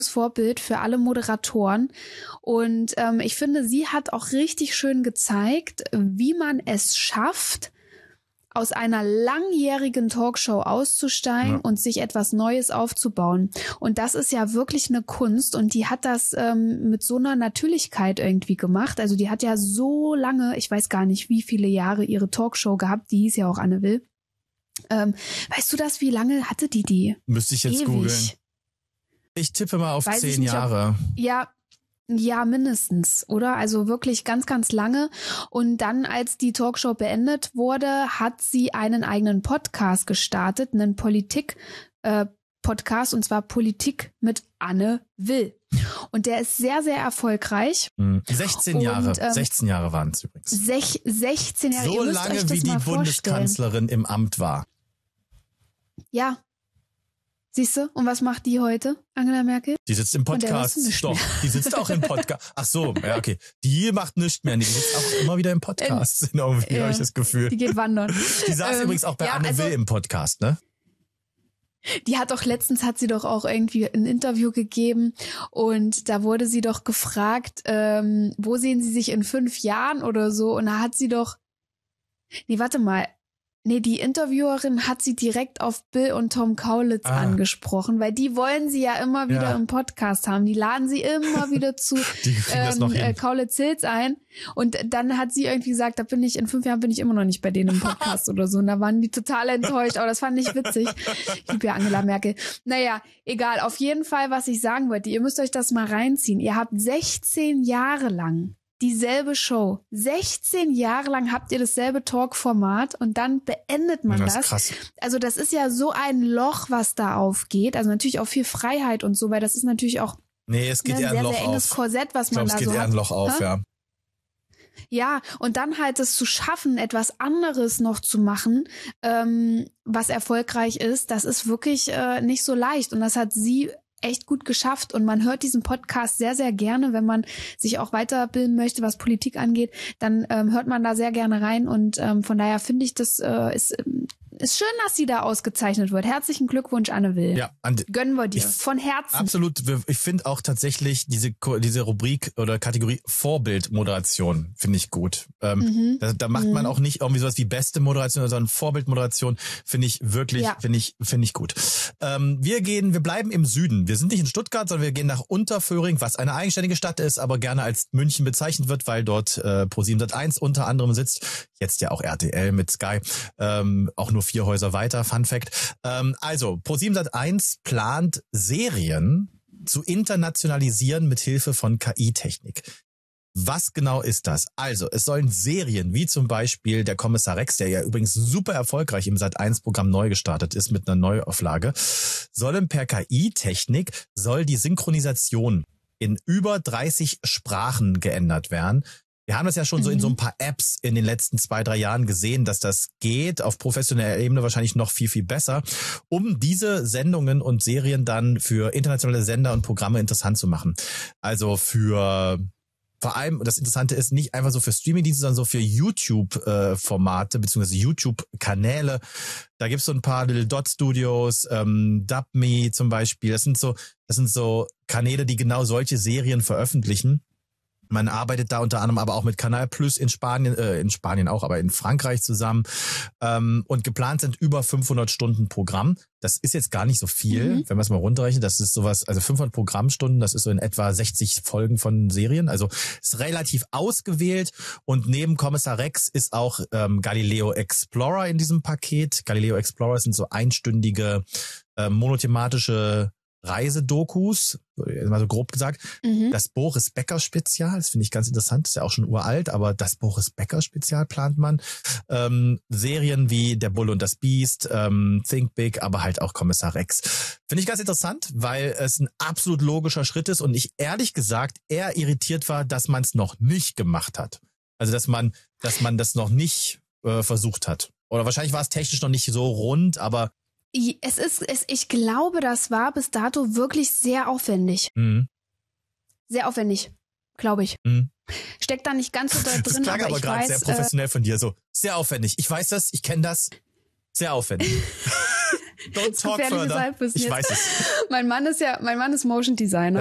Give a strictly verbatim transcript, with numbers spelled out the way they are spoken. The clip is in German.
Vorbild für alle Moderatoren. Und ähm, ich finde, sie hat auch richtig schön gezeigt, wie man es schafft, aus einer langjährigen Talkshow auszusteigen ja. und sich etwas Neues aufzubauen. Und das ist ja wirklich eine Kunst und die hat das ähm, mit so einer Natürlichkeit irgendwie gemacht. Also die hat ja so lange, ich weiß gar nicht, wie viele Jahre ihre Talkshow gehabt, die hieß ja auch Anne Will. Ähm, weißt du das, wie lange hatte die die? Müsste ich jetzt googeln. Ich tippe mal auf weiß zehn nicht, Jahre. Ob, ja, Ja, mindestens, oder? Also wirklich ganz, ganz lange. Und dann, als die Talkshow beendet wurde, hat sie einen eigenen Podcast gestartet, einen Politik-Podcast, äh, und zwar Politik mit Anne Will. Und der ist sehr, sehr erfolgreich. sechzehn und, Jahre, ähm, sechzehn Jahre waren es übrigens. Sech, sechzehn Jahre. So lange, wie die Bundeskanzlerin im Amt war. Ja. Siehst du? Und was macht die heute, Angela Merkel? Die sitzt im Podcast. Doch, die sitzt auch im Podcast. Ach so, ja, okay. Die macht nichts mehr. Die sitzt auch immer wieder im Podcast. Ähm, irgendwie äh, habe ich das Gefühl. Die geht wandern. Die saß ähm, übrigens auch bei ja, Anne also, Will im Podcast, ne? Die hat doch letztens, hat sie doch auch irgendwie ein Interview gegeben und da wurde sie doch gefragt, ähm, wo sehen sie sich in fünf Jahren oder so? Und da hat sie doch, nee, warte mal, Nee, die Interviewerin hat sie direkt auf Bill und Tom Kaulitz ah. angesprochen, weil die wollen sie ja immer wieder ja. im Podcast haben. Die laden sie immer wieder zu ähm, äh, Kaulitz-Hills ein. Und dann hat sie irgendwie gesagt, da bin ich, in fünf Jahren bin ich immer noch nicht bei denen im Podcast oder so. Und da waren die total enttäuscht. Aber das fand ich witzig. Ich liebe ja Angela Merkel. Naja, egal. Auf jeden Fall, was ich sagen wollte, ihr müsst euch das mal reinziehen. Ihr habt sechzehn Jahre lang dieselbe Show. sechzehn Jahre lang habt ihr dasselbe Talk-Format und dann beendet man das. Das ist krass. Also das ist ja so ein Loch, was da aufgeht. Also natürlich auch viel Freiheit und so, weil das ist natürlich auch nee, es geht ein eher ein sehr, Loch sehr enges auf. Korsett, was man ich glaub, da so hat. Es geht eher ein Loch auf, ha? ja. Ja, und dann halt es zu schaffen, etwas anderes noch zu machen, ähm, was erfolgreich ist, das ist wirklich äh, nicht so leicht. Und das hat sie echt gut geschafft und man hört diesen Podcast sehr, sehr gerne, wenn man sich auch weiterbilden möchte, was Politik angeht, dann ähm, hört man da sehr gerne rein und ähm, von daher finde ich, das äh, ist, ist schön, dass sie da ausgezeichnet wird. Herzlichen Glückwunsch, Anne Will. Ja, and, gönnen wir dir ich, von Herzen. Absolut. Ich finde auch tatsächlich diese diese Rubrik oder Kategorie Vorbildmoderation finde ich gut. Ähm, mhm. Da, da macht mhm. man auch nicht irgendwie sowas wie beste Moderation, sondern Vorbildmoderation finde ich wirklich, ja. finde ich, finde ich gut. Ähm, wir gehen, wir bleiben im Süden. Wir sind nicht in Stuttgart, sondern wir gehen nach Unterföhring, was eine eigenständige Stadt ist, aber gerne als München bezeichnet wird, weil dort äh, ProSieben Sat eins unter anderem sitzt. Jetzt ja auch R T L mit Sky, ähm, auch nur vier Häuser weiter, Fun Fact. Ähm, also, ProSieben Sat eins plant Serien zu internationalisieren mit Hilfe von K I-Technik. Was genau ist das? Also, es sollen Serien, wie zum Beispiel der Kommissar Rex, der ja übrigens super erfolgreich im Sat eins Programm neu gestartet ist mit einer Neuauflage, sollen per K I-Technik, soll die Synchronisation in über dreißig Sprachen geändert werden. Wir haben das ja schon mhm. so in so ein paar Apps in den letzten zwei, drei Jahren gesehen, dass das geht, auf professioneller Ebene wahrscheinlich noch viel, viel besser, um diese Sendungen und Serien dann für internationale Sender und Programme interessant zu machen. Also für vor allem, das Interessante ist, nicht einfach so für Streamingdienste, sondern so für YouTube-Formate beziehungsweise YouTube-Kanäle. Da gibt's so ein paar Little Dot Studios, ähm, DubMe zum Beispiel. Das sind so, das sind so Kanäle, die genau solche Serien veröffentlichen. Man arbeitet da unter anderem aber auch mit Kanal Plus in Spanien, äh, in Spanien auch, aber in Frankreich zusammen. Ähm, und geplant sind über fünfhundert Stunden Programm. Das ist jetzt gar nicht so viel, mhm. wenn man es mal runterrechnet. Das ist sowas, also fünfhundert Programmstunden, das ist so in etwa sechzig Folgen von Serien. Also ist relativ ausgewählt. Und neben Kommissar Rex ist auch ähm, Galileo Explorer in diesem Paket. Galileo Explorer sind so einstündige, äh, monothematische Reisedokus, mal so grob gesagt. Mhm. Das Boris Becker Spezial, das finde ich ganz interessant, ist ja auch schon uralt, aber das Boris Becker Spezial plant man. Ähm, Serien wie Der Bulle und das Biest, ähm, Think Big, aber halt auch Kommissar Rex. Finde ich ganz interessant, weil es ein absolut logischer Schritt ist und ich ehrlich gesagt eher irritiert war, dass man es noch nicht gemacht hat. Also dass man, dass man das noch nicht äh, versucht hat. Oder wahrscheinlich war es technisch noch nicht so rund, aber Es ist, es, ich glaube, das war bis dato wirklich sehr aufwendig. Mhm. Sehr aufwendig, glaube ich. Mhm. Steckt da nicht ganz so da drin, das klang aber, aber ich gerade weiß, sehr professionell äh, von dir. So, sehr aufwendig. Ich weiß das, ich kenne das. Sehr aufwendig. Don't talk further. Ich weiß es. Mein Mann ist ja, mein Mann ist Motion Designer.